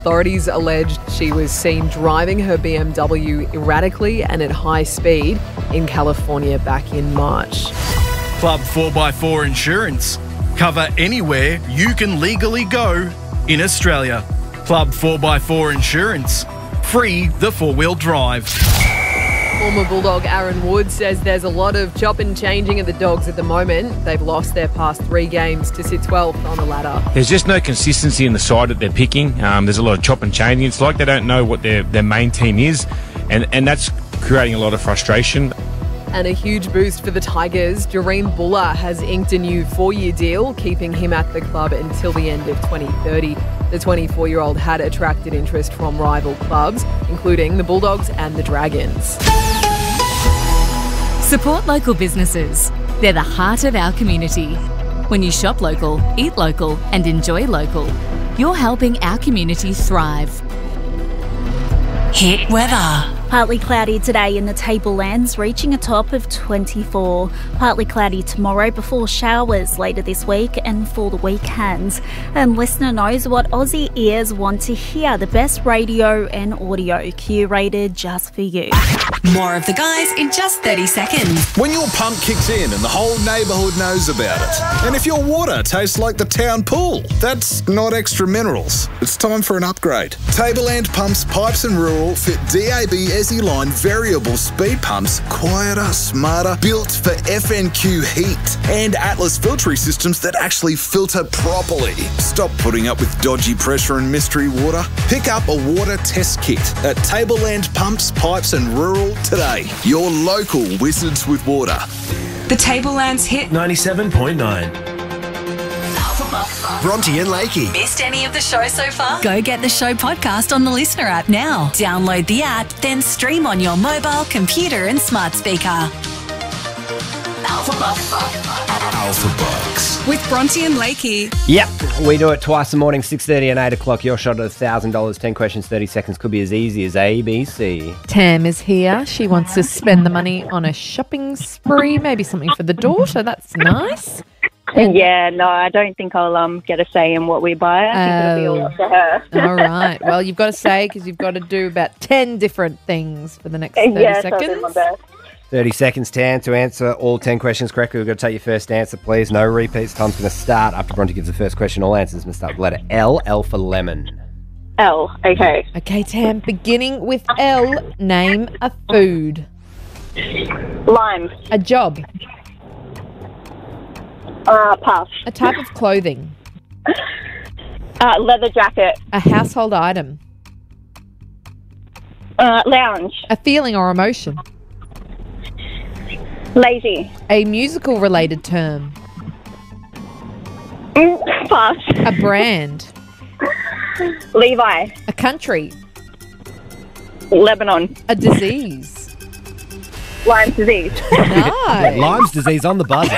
Authorities alleged she was seen driving her BMW erratically and at high speed in California back in March. Club 4x4 Insurance. Cover anywhere you can legally go in Australia. Club 4x4 Insurance. Free the four-wheel drive. Former Bulldog Aaron Wood says there's a lot of chop and changing at the Dogs at the moment. They've lost their past 3 games to sit 12th on the ladder. There's just no consistency in the side that they're picking. There's a lot of chop and changing. It's like they don't know what their main team is, and that's creating a lot of frustration. And a huge boost for the Tigers. Jareen Buller has inked a new 4-year deal, keeping him at the club until the end of 2030. The 24-year-old had attracted interest from rival clubs, including the Bulldogs and the Dragons. Support local businesses. They're the heart of our community. When you shop local, eat local and enjoy local, you're helping our community thrive. Hit weather. Partly cloudy today in the Tablelands, reaching a top of 24. Partly cloudy tomorrow before showers later this week and for the weekend. And listener knows what Aussie ears want to hear, the best radio and audio curated just for you. More of the guys in just 30 seconds. When your pump kicks in and the whole neighbourhood knows about it. And if your water tastes like the town pool, that's not extra minerals. It's time for an upgrade. Tableland Pumps, Pipes and Rural fit DAB Essie Line variable speed pumps, quieter, smarter, built for FNQ heat, and Atlas filtering systems that actually filter properly. Stop putting up with dodgy pressure and mystery water. Pick up a water test kit at Tableland Pumps, Pipes and Rural today. Your local wizards with water. The Tablelands hit 97.9. Bronte and Lakey. Missed any of the show so far? Go get the show podcast on the Listener app now. Download the app, then stream on your mobile, computer and smart speaker. Alpha Bucks. With Bronte and Lakey. Yep, we do it twice a morning, 6:30 and 8 o'clock. Your shot at $1,000, 10 questions, 30 seconds. Could be as easy as ABC. Tam is here. She wants to spend the money on a shopping spree, maybe something for the daughter. That's nice. Yeah, no, I don't think I'll get a say in what we buy. I think it'll be all up to her. All right. Well, you've got to say because you've got to do about 10 different things for the next 30 seconds. I'll do my best. 30 seconds, Tan, to answer all 10 questions correctly. We've got to take your first answer, please. No repeats. Time's going to start after Bronte gives the first question. All answers must start with letter L. L for lemon. L, okay. Okay, Tam, beginning with L, name a food. Lime. A job. Pass. A type of clothing. Leather jacket. A household item. Lounge. A feeling or emotion. Lazy. A musical related term. Pass. A brand. Levi. A country. Lebanon. A disease. Lyme disease. Nice. Lyme's disease on the buzzer.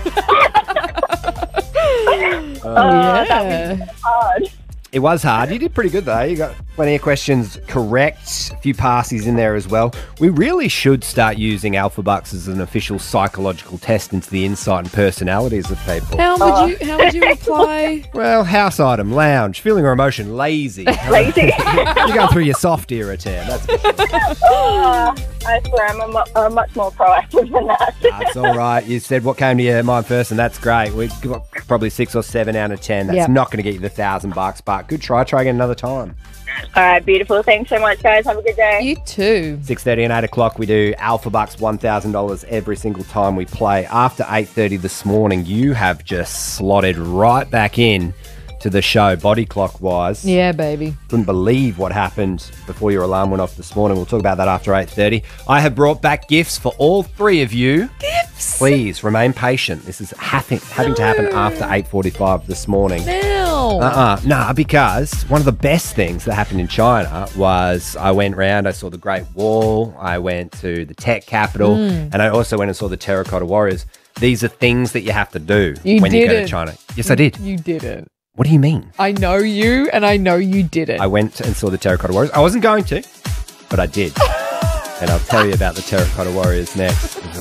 Yeah. Hard. It was hard. You did pretty good, though. You got plenty of questions correct. A few passes in there as well. We really should start using Alpha Bucks as an official psychological test into the insight and personalities of people. How would you apply? Well, house item, lounge, feeling or emotion, lazy. Lazy. You're going through your soft era, Tam. That's for sure. I swear I'm much more proactive than that. That's all right. You said what came to your mind first, and that's great. We've got probably 6 or 7 out of 10. That's not going to get you the $1,000, but good try. Try again another time. All right, beautiful. Thanks so much, guys. Have a good day. You too. 6:30 and 8 o'clock, we do Alpha Bucks $1,000 every single time we play. After 8:30 this morning, you have just slotted right back in to the show, body clock wise. Yeah, baby. Couldn't believe what happened before your alarm went off this morning. We'll talk about that after 8:30. I have brought back gifts for all 3 of you. Gifts? Please remain patient. This is having to happen after 8:45 this morning. No. Because one of the best things that happened in China was I went round, I saw the Great Wall, I went to the tech capital, and I also went and saw the Terracotta Warriors. These are things that you have to do when you go to China. Yes, I did. You didn't. What do you mean? I know you, and I know you didn't. I went and saw the Terracotta Warriors. I wasn't going to, but I did. And I'll tell you about the Terracotta Warriors next.